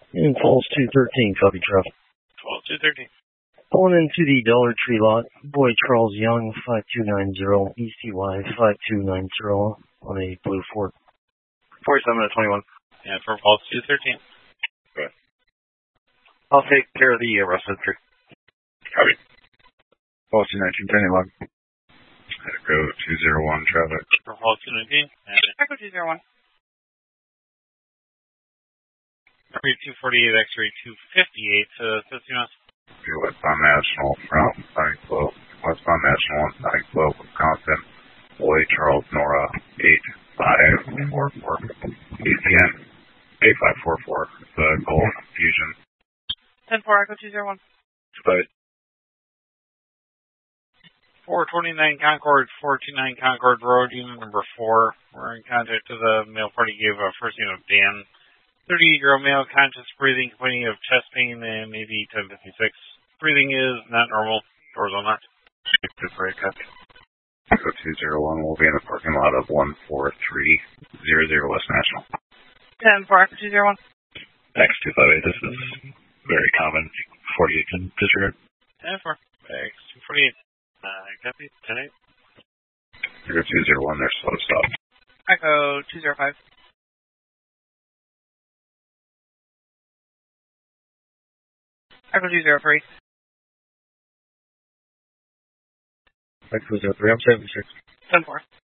In Falls 213, copy traffic. Falls 213. Pulling into the Dollar Tree lot, boy Charles Young, 5290, ECY 5290 on a blue Ford. 47 to 21. Yeah, for Falls 213. Okay. I'll take care of the rest of the tree. Copy. Falls 219, turning log. Echo 201, traffic. For Falls 219. Echo 201. X-ray 248, X-ray 258, 15 miles. Westbound National from Sunny Slope. Westbound National on Sunny Slope, Wisconsin. Boy Charles Nora 8544. ECN 8544. The Gold Fusion. 10-4, Echo 201. Spotted. 429 Concord, 429 Concord Road, unit number 4. We're in contact with the male party, gave a first name of Dan. 38-year-old male, conscious breathing, complaining of chest pain and AV 1056. Breathing is not normal. Doors unlocked. Good break up. Echo 201 will be in the parking lot of 14300 West National. 10-4, Echo 201. X258, this is very common. 48 can disregard. 10-4. X248. Copy. 10-8. Echo 201, they're slow to stop. Echo 205. Echo 203. Echo 03, I'm 76. 10-4.